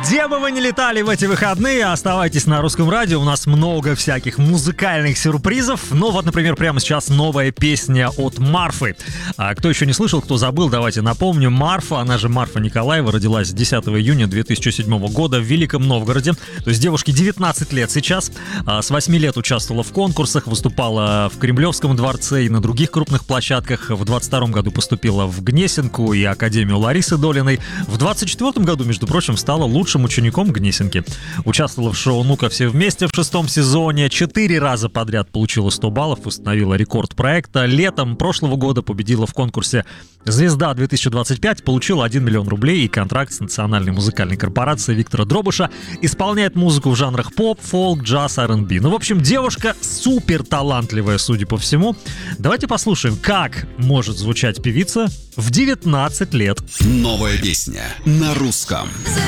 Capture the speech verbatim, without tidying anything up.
Где бы вы ни летали в эти выходные, оставайтесь на Русском радио. У нас много всяких музыкальных сюрпризов. Ну вот, например, прямо сейчас новая песня от Марфы. А кто еще не слышал, кто забыл, давайте напомню. Марфа, она же Марфа Николаева, родилась десятого июня две тысячи седьмого года в Великом Новгороде. То есть девушке девятнадцать лет сейчас. С восьми лет участвовала в конкурсах, выступала в Кремлевском дворце и на других крупных площадках. В двадцать втором году поступила в Гнесинку и Академию Ларисы Долиной. В двадцать четвёртом году, между прочим, стала лучшим учеником Гнесинки. Участвовала в шоу «Ну-ка все вместе» в шестом сезоне. Четыре раза подряд получила сто баллов, установила рекорд проекта. Летом прошлого года победила в конкурсе «Звезда-две тысячи двадцать пять», получила один миллион рублей и контракт с Национальной музыкальной корпорацией Виктора Дробыша. Исполняет музыку в жанрах поп, фолк, джаз, ар энд би. Ну, в общем, девушка супер талантливая, судя по всему. Давайте послушаем, как может звучать певица в девятнадцать лет. Новая песня на русском.